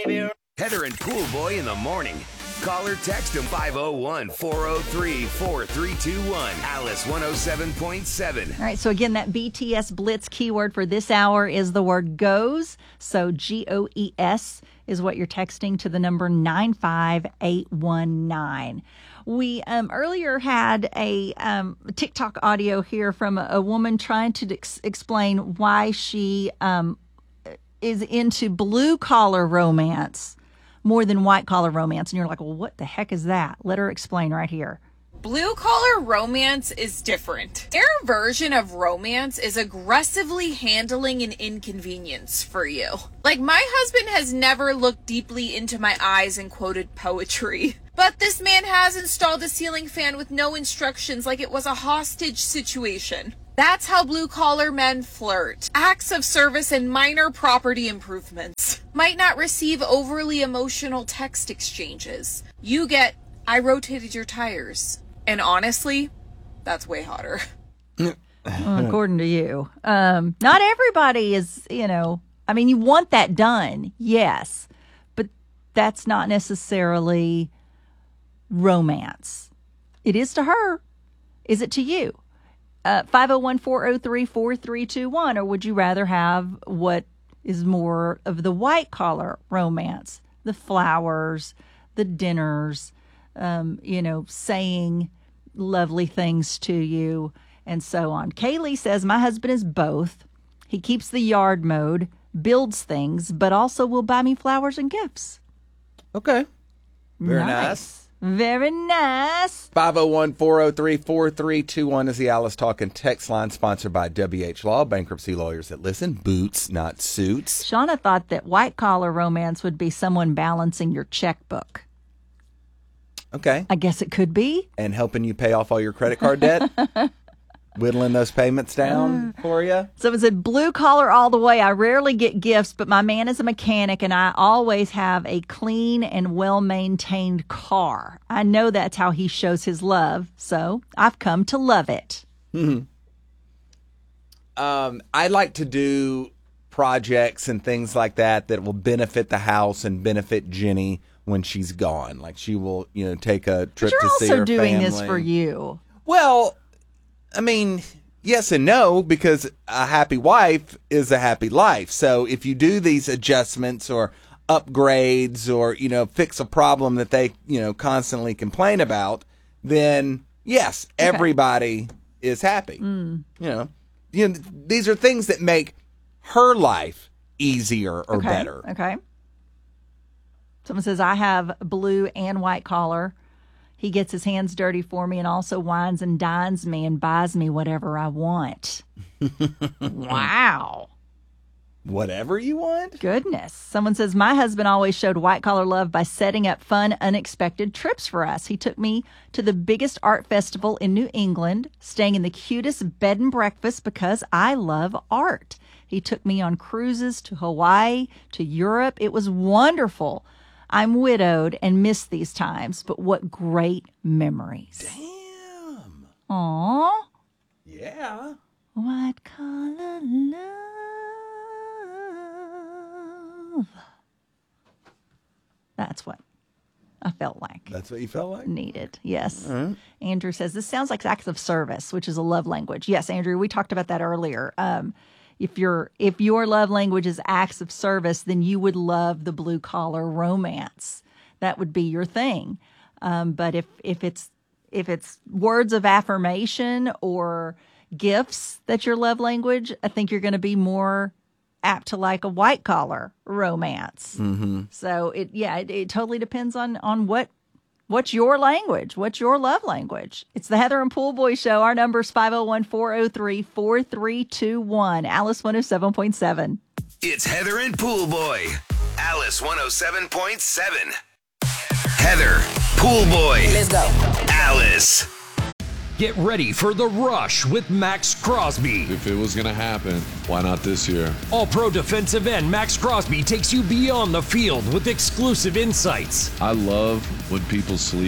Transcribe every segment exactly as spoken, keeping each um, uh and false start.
Heather and Pool Boy in the morning. Call or text them five oh one, four oh three, four three two one. Alice one oh seven point seven. All right, so again, that B T S Blitz keyword for this hour is the word goes. So G O E S is what you're texting to the number nine five eight one nine. We um, earlier had a um, TikTok audio here from a, a woman trying to ex- explain why she um, is into blue-collar romance more than white-collar romance. And you're like, well, what the heck is that? Let her explain right here. Blue collar romance is different. Their version of romance is aggressively handling an inconvenience for you. Like, my husband has never looked deeply into my eyes and quoted poetry. But this man has installed a ceiling fan with no instructions, like it was a hostage situation. That's how blue collar men flirt. Acts of service and minor property improvements. Might not receive overly emotional text exchanges. You get, I rotated your tires. And honestly, that's way hotter. Well, according to you. Um, not everybody is, you know, I mean, you want that done, yes. But that's not necessarily romance. It is to her. Is it to you? Uh, five oh one, four oh three, four three two one. Or would you rather have what is more of the white-collar romance? The flowers, the dinners, um, you know, saying lovely things to you, and so on. Kaylee says, my husband is both. He keeps the yard mode, builds things, but also will buy me flowers and gifts. Okay. Very nice. nice. Very nice. five oh one, four oh three, four three two one is the Alice Talking text line, sponsored by W H Law, bankruptcy lawyers that listen. Boots, not suits. Shauna thought that white-collar romance would be someone balancing your checkbook. Okay. I guess it could be. And helping you pay off all your credit card debt? Whittling those payments down for you? Someone said, blue collar all the way. I rarely get gifts, but my man is a mechanic, and I always have a clean and well-maintained car. I know that's how he shows his love, so I've come to love it. Mm-hmm. Um, I like to do projects and things like that that will benefit the house and benefit Jenny when she's gone. Like, she will, you know, take a trip But to see you're her also doing family. this for you. Well, I mean, yes and no, because a happy wife is a happy life. So if you do these adjustments or upgrades or, you know, fix a problem that they, you know, constantly complain about, then yes, okay, everybody is happy. Mm. You know, you know, these are things that make her life easier or okay. better. Okay. Someone says, I have blue and white collar. He gets his hands dirty for me and also wines and dines me and buys me whatever I want. Wow. Whatever you want? Goodness. Someone says, my husband always showed white-collar love by setting up fun, unexpected trips for us. He took me to the biggest art festival in New England, staying in the cutest bed and breakfast because I love art. He took me on cruises to Hawaii, to Europe. It was wonderful. I'm widowed and miss these times, but what great memories. Damn. Aw. Yeah. White collar love. That's what I felt like. That's what you felt like? Needed, yes. Mm-hmm. Andrew says, this sounds like acts of service, which is a love language. Yes, Andrew, we talked about that earlier. Um, If your if your love language is acts of service, then you would love the blue collar romance. That would be your thing. Um, but if if it's if it's words of affirmation or gifts that's your love language, I think you're going to be more apt to like a white collar romance. Mm-hmm. So it yeah it, it totally depends on on what. What's your language? What's your love language? It's the Heather and Pool Boy Show. Our number's five oh one, four oh three, four three two one. Alice one oh seven point seven. It's Heather and Pool Boy. Alice one oh seven point seven. Heather, Pool Boy. Let's go. Alice. Get ready for The Rush with Max Crosby. If it was going to happen, why not this year? All-Pro defensive end Max Crosby takes you beyond the field with exclusive insights. I love when people sleep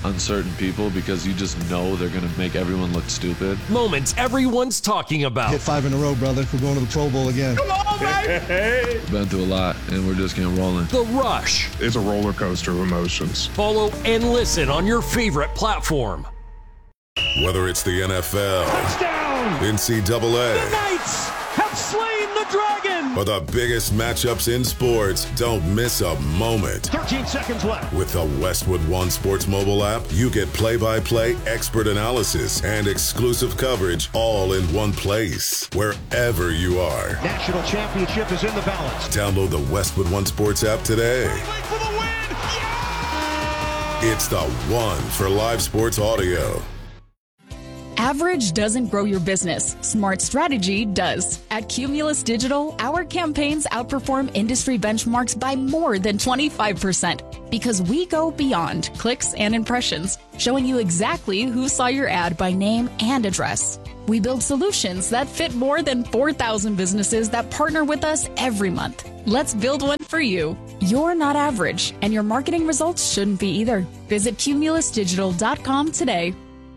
uncertain people because you just know they're going to make everyone look stupid. Moments everyone's talking about. Hit five in a row, brother. We're going to the Pro Bowl again. Come on, baby! Been through a lot, and we're just getting rolling. The Rush. It's a roller coaster of emotions. Follow and listen on your favorite platform. Whether it's the N F L, Touchdown! N C double A, The Knights have slain the dragon! or the biggest matchups in sports, don't miss a moment. thirteen seconds left. With the Westwood One Sports mobile app, you get play-by-play expert analysis and exclusive coverage all in one place, wherever you are. National championship is in the balance. Download the Westwood One Sports app today. For the win! Yeah! It's the one for live sports audio. Average doesn't grow your business. Smart strategy does. At Cumulus Digital, our campaigns outperform industry benchmarks by more than twenty-five percent because we go beyond clicks and impressions, showing you exactly who saw your ad by name and address. We build solutions that fit more than four thousand businesses that partner with us every month. Let's build one for you. You're not average, and your marketing results shouldn't be either. Visit cumulus digital dot com today.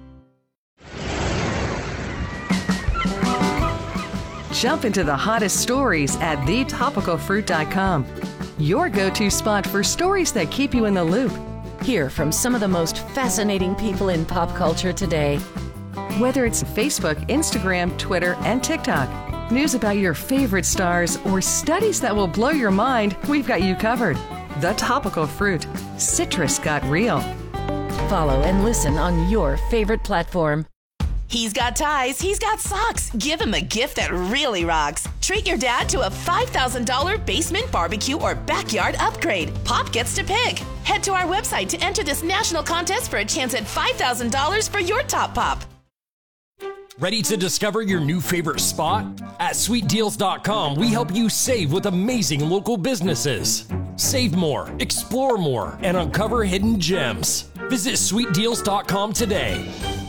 Jump into the hottest stories at the topical fruit dot com. Your go-to spot for stories that keep you in the loop. Hear from some of the most fascinating people in pop culture today. Whether it's Facebook, Instagram, Twitter, and TikTok, news about your favorite stars, or studies that will blow your mind, we've got you covered. The Topical Fruit. Citrus got real. Follow and listen on your favorite platform. He's got ties, he's got socks. Give him a gift that really rocks. Treat your dad to a five thousand dollars basement, barbecue, or backyard upgrade. Pop gets to pick. Head to our website to enter this national contest for a chance at five thousand dollars for your top pop. Ready to discover your new favorite spot? At sweet deals dot com, we help you save with amazing local businesses. Save more, explore more, and uncover hidden gems. Visit sweet deals dot com today.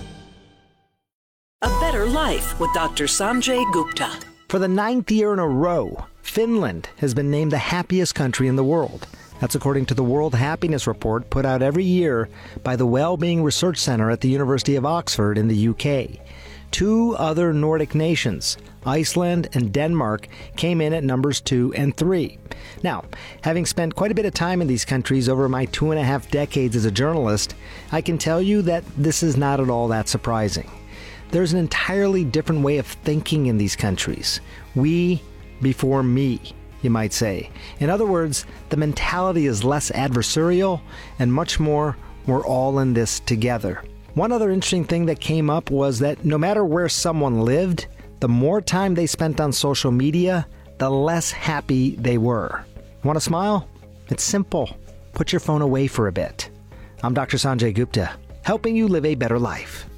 A Better Life with Doctor Sanjay Gupta. For the ninth year in a row, Finland has been named the happiest country in the world. That's according to the World Happiness Report put out every year by the Wellbeing Research Centre at the University of Oxford in the U K. Two other Nordic nations, Iceland and Denmark, came in at numbers two and three. Now, having spent quite a bit of time in these countries over my two and a half decades as a journalist, I can tell you that this is not at all that surprising. There's an entirely different way of thinking in these countries. We before me, you might say. In other words, the mentality is less adversarial and much more, we're all in this together. One other interesting thing that came up was that no matter where someone lived, the more time they spent on social media, the less happy they were. Want to smile? It's simple. Put your phone away for a bit. I'm Doctor Sanjay Gupta, helping you live a better life.